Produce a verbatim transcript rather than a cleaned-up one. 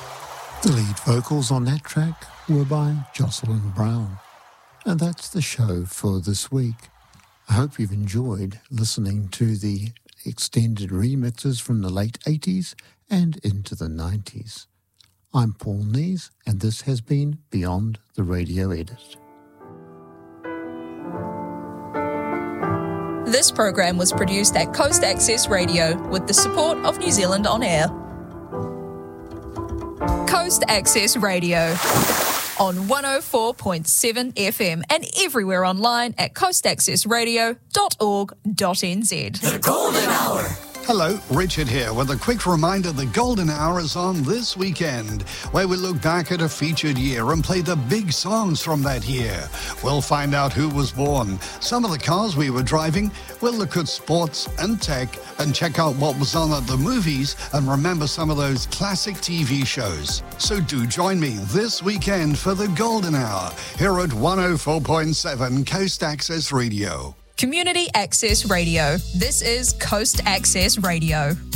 The lead vocals on that track were by Jocelyn Brown. And that's the show for this week. I hope you've enjoyed listening to the extended remixes from the late eighties and into the nineties. I'm Paul Nees, and this has been Beyond the Radio Edit. This program was produced at Coast Access Radio with the support of New Zealand On Air. Coast Access Radio on one oh four point seven F M and everywhere online at coast access radio dot org dot n z. The Golden Hour. Hello, Richard here with a quick reminder the Golden Hour is on this weekend, where we look back at a featured year and play the big songs from that year. We'll find out who was born, some of the cars we were driving, we'll look at sports and tech and check out what was on at the movies and remember some of those classic T V shows. So do join me this weekend for the Golden Hour here at one oh four point seven Coast Access Radio. Community Access Radio. This is Coast Access Radio.